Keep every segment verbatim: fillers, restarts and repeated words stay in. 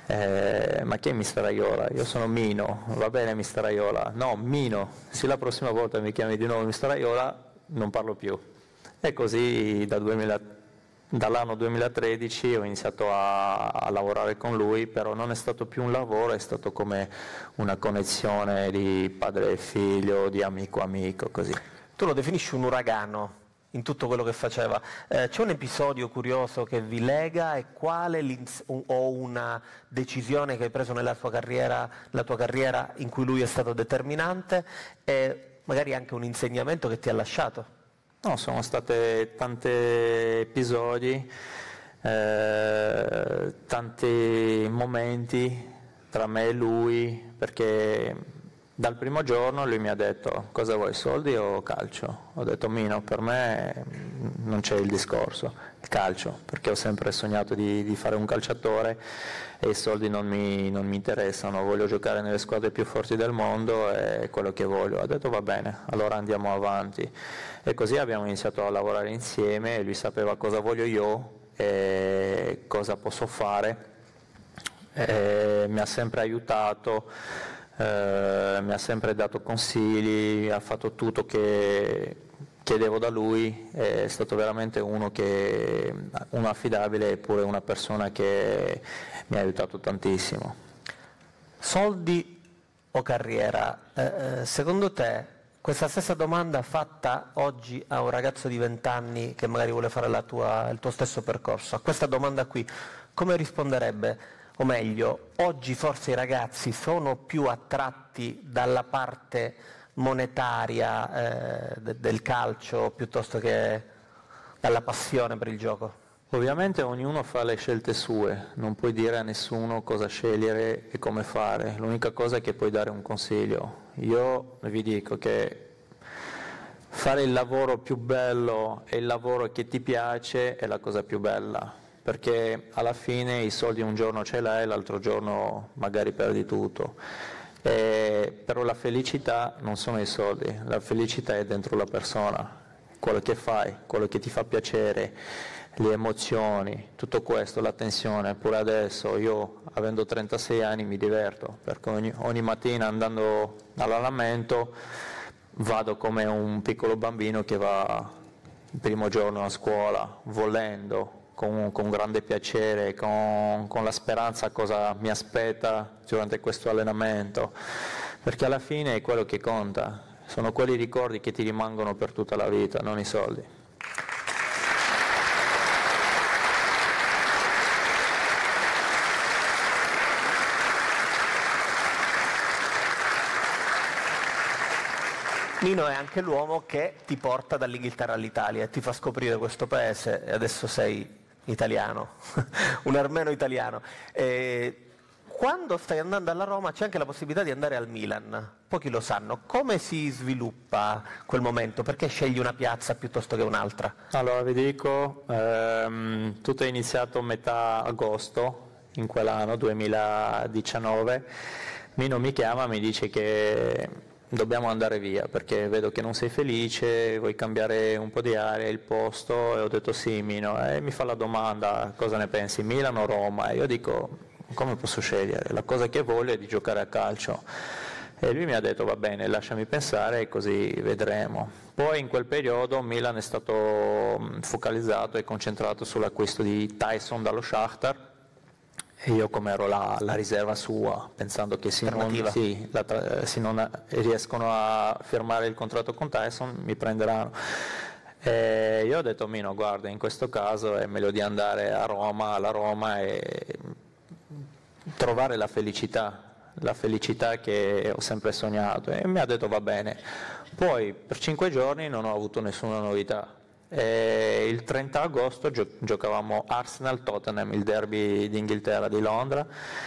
Eh, ma chi è mister Raiola? Io sono Mino. Va bene mister Raiola? No, Mino. Se la prossima volta mi chiami di nuovo mister Raiola non parlo più. E così da duemila, dall'anno duemilatredici ho iniziato a, a lavorare con lui, però non è stato più un lavoro, è stato come una connessione di padre e figlio, di amico amico, così. Tu lo definisci un uragano in tutto quello che faceva. Eh, c'è un episodio curioso che vi lega e quale o una decisione che hai preso nella tua carriera, la tua carriera in cui lui è stato determinante e magari anche un insegnamento che ti ha lasciato? No, sono state tanti episodi, eh, tanti momenti tra me e lui, perché dal primo giorno lui mi ha detto: cosa vuoi, soldi o calcio? Ho detto: Mino, per me non c'è il discorso, il calcio, perché ho sempre sognato di, di fare un calciatore e i soldi non mi, non mi interessano, voglio giocare nelle squadre più forti del mondo, è quello che voglio. Ha detto: va bene, allora andiamo avanti. E così abbiamo iniziato a lavorare insieme, lui sapeva cosa voglio io e cosa posso fare, e mi ha sempre aiutato. Eh, mi ha sempre dato consigli, ha fatto tutto che chiedevo da lui, è stato veramente uno che uno affidabile e pure una persona che mi ha aiutato tantissimo. Soldi o carriera? Eh, secondo te questa stessa domanda fatta oggi a un ragazzo di venti anni che magari vuole fare la tua, il tuo stesso percorso, a questa domanda qui come risponderebbe? O meglio, oggi forse i ragazzi sono più attratti dalla parte monetaria eh, de- del calcio piuttosto che dalla passione per il gioco? Ovviamente ognuno fa le scelte sue, non puoi dire a nessuno cosa scegliere e come fare, l'unica cosa è che puoi dare un consiglio. Io vi dico che fare il lavoro più bello e il lavoro che ti piace è la cosa più bella, perché alla fine i soldi un giorno ce l'hai, l'altro giorno magari perdi tutto. E, però la felicità non sono i soldi, la felicità è dentro la persona, quello che fai, quello che ti fa piacere, le emozioni, tutto questo, l'attenzione. Pure adesso io, avendo trentasei anni, mi diverto, perché ogni, ogni mattina andando all'allenamento vado come un piccolo bambino che va il primo giorno a scuola, volendo, con, con grande piacere, con, con la speranza cosa mi aspetta durante questo allenamento, perché alla fine è quello che conta, sono quei ricordi che ti rimangono per tutta la vita, non i soldi. Mino è anche l'uomo che ti porta dall'Inghilterra all'Italia e ti fa scoprire questo paese e adesso sei italiano, un armeno italiano. E quando stai andando alla Roma c'è anche la possibilità di andare al Milan, pochi lo sanno. Come si sviluppa quel momento? Perché scegli una piazza piuttosto che un'altra? Allora vi dico, ehm, tutto è iniziato a metà agosto in quell'anno, duemiladiciannove. Mino mi chiama, mi dice che dobbiamo andare via perché vedo che non sei felice, vuoi cambiare un po' di aria, il posto, e ho detto sì Mino, e mi fa la domanda cosa ne pensi, Milano o Roma? E io dico come posso scegliere, la cosa che voglio è di giocare a calcio. E lui mi ha detto va bene, lasciami pensare e così vedremo. Poi in quel periodo Milan è stato focalizzato e concentrato sull'acquisto di Tyson dallo Shakhtar, e io come ero la, la riserva sua, pensando che se non, sì, la, se non riescono a firmare il contratto con Tyson mi prenderanno. E io ho detto Mino, guarda, in questo caso è meglio di andare a Roma, alla Roma e trovare la felicità, la felicità che ho sempre sognato, e mi ha detto va bene. Poi per cinque giorni non ho avuto nessuna novità. E il trenta agosto gio- giocavamo Arsenal-Tottenham, il derby d'Inghilterra di Londra,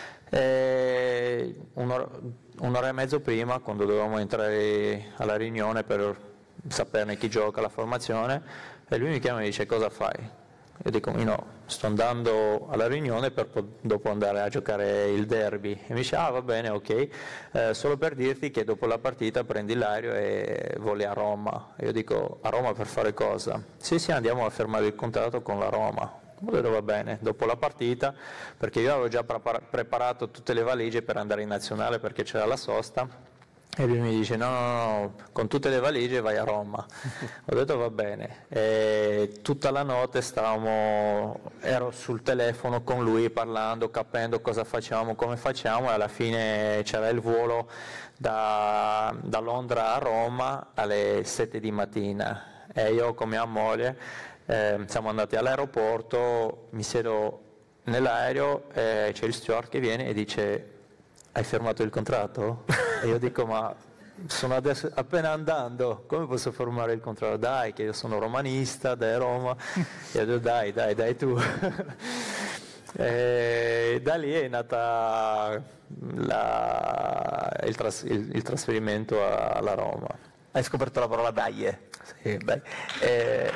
e un'ora, un'ora e mezzo prima, quando dovevamo entrare alla riunione per saperne chi gioca, la formazione, e lui mi chiama e mi dice cosa fai? Io dico no, sto andando alla riunione per po- dopo andare a giocare il derby. E mi dice ah va bene, ok, eh, solo per dirti che dopo la partita prendi l'aereo e voli a Roma. E io dico a Roma per fare cosa? Sì sì, andiamo a firmare il contratto con la Roma. Ho detto va bene, dopo la partita, perché io avevo già prepara- preparato tutte le valigie per andare in nazionale perché c'era la sosta, e lui mi dice no, no, no, con tutte le valigie vai a Roma. Ho detto va bene, e tutta la notte stavamo, ero sul telefono con lui parlando, capendo cosa facciamo, come facciamo, e alla fine c'era il volo da, da Londra a Roma alle sette di mattina e io con mia moglie eh, siamo andati all'aeroporto, mi siedo nell'aereo e c'è il steward che viene e dice hai firmato il contratto? E io dico ma sono adesso appena andando, come posso firmare il contratto? Dai che io sono romanista, dai Roma, e io dico dai dai dai tu. E da lì è nata la, il, tras, il, il trasferimento alla Roma. Hai scoperto la parola dai? Sì. Dai. Eh...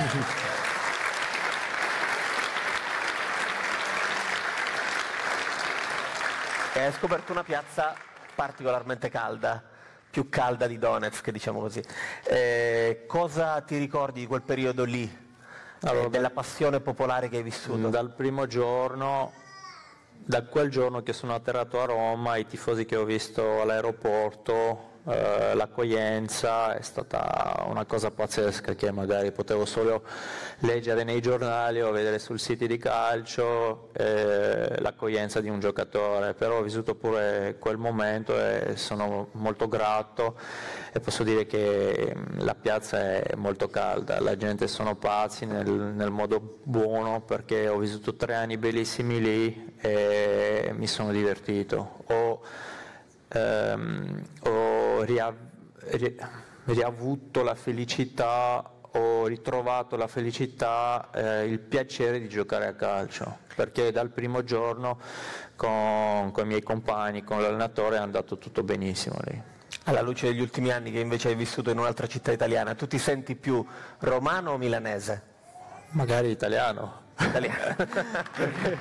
E hai scoperto una piazza particolarmente calda, più calda di Donetsk, diciamo così. Eh, cosa ti ricordi di quel periodo lì, allora, eh, della passione popolare che hai vissuto? Dal primo giorno, da quel giorno che sono atterrato a Roma, i tifosi che ho visto all'aeroporto, eh, l'accoglienza è stata una cosa pazzesca che magari potevo solo leggere nei giornali o vedere sul siti di calcio, eh, l'accoglienza di un giocatore, però ho vissuto pure quel momento e sono molto grato e posso dire che la piazza è molto calda, la gente sono pazzi nel, nel modo buono perché ho vissuto tre anni bellissimi lì e mi sono divertito. Ho, ehm, ho ria, ri, riavuto la felicità, ho ritrovato la felicità, eh, il piacere di giocare a calcio, perché dal primo giorno con, con i miei compagni, con l'allenatore è andato tutto benissimo lì. Alla luce degli ultimi anni che invece hai vissuto in un'altra città italiana, tu ti senti più romano o milanese? Magari italiano. Italiano. perché,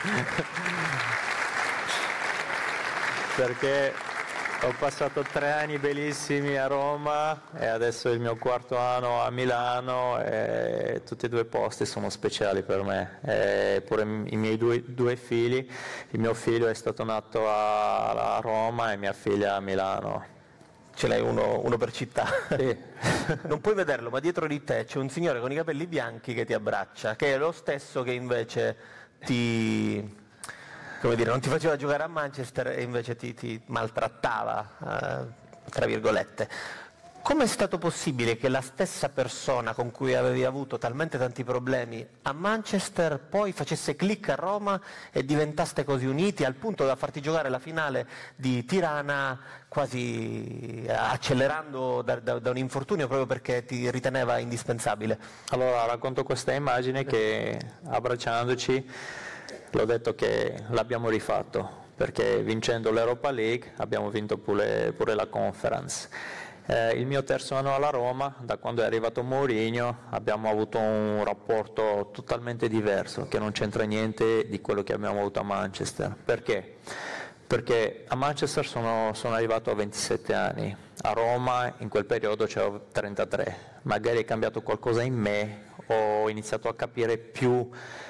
perché ho passato tre anni bellissimi a Roma e adesso è il mio quarto anno a Milano e tutti e due posti sono speciali per me. E pure i miei due, due figli, il mio figlio è stato nato a, a Roma e mia figlia a Milano. Ce l'hai uno, uno per città. Sì. Non puoi vederlo, ma dietro di te c'è un signore con i capelli bianchi che ti abbraccia, che è lo stesso che invece ti... come dire, non ti faceva giocare a Manchester e invece ti, ti maltrattava, eh, tra virgolette. Come è stato possibile che la stessa persona con cui avevi avuto talmente tanti problemi a Manchester poi facesse click a Roma e diventaste così uniti al punto da farti giocare la finale di Tirana quasi accelerando da, da, da un infortunio proprio perché ti riteneva indispensabile? Allora racconto questa immagine che abbracciandoci l'ho detto che l'abbiamo rifatto, perché vincendo l'Europa League abbiamo vinto pure, pure la Conference. Eh, il mio terzo anno alla Roma, da quando è arrivato Mourinho, abbiamo avuto un rapporto totalmente diverso, che non c'entra niente di quello che abbiamo avuto a Manchester. Perché? Perché a Manchester sono, sono arrivato a ventisette anni, a Roma in quel periodo c'avevo trentatré, magari è cambiato qualcosa in me, ho iniziato a capire più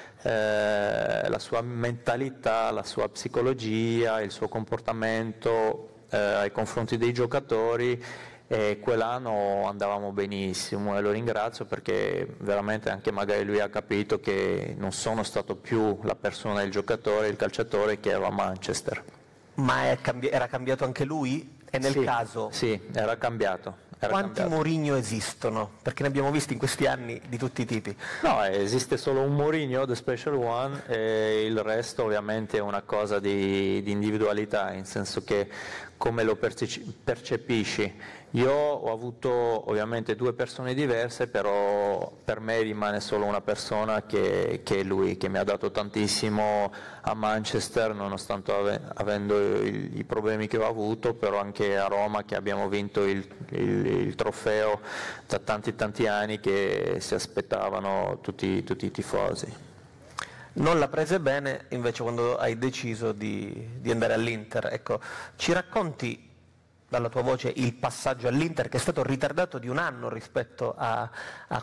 Eh, la sua mentalità, la sua psicologia, il suo comportamento eh, ai confronti dei giocatori e quell'anno andavamo benissimo e lo ringrazio perché veramente anche magari lui ha capito che non sono stato più la persona, il giocatore, il calciatore che ero a Manchester. Ma è cambi- era cambiato anche lui? E nel sì, caso? Sì, era cambiato. Era Quanti cambiato. Mourinho esistono? Perché ne abbiamo visti in questi anni di tutti i tipi. No, esiste solo un Mourinho, the special one, e il resto ovviamente è una cosa di, di individualità, in senso che come lo percepisci. Io ho avuto ovviamente due persone diverse, però per me rimane solo una persona che, che è lui, che mi ha dato tantissimo a Manchester, nonostante ave, avendo i, i problemi che ho avuto, però anche a Roma che abbiamo vinto il, il, il trofeo da tanti tanti anni che si aspettavano tutti, tutti i tifosi. Non la prese bene invece quando hai deciso di, di andare all'Inter. Ecco, ci racconti dalla tua voce il passaggio all'Inter, che è stato ritardato di un anno rispetto a, a,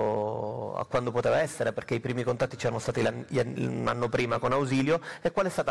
quando, a quando poteva essere, perché i primi contatti c'erano stati un anno prima con Ausilio, e qual è stata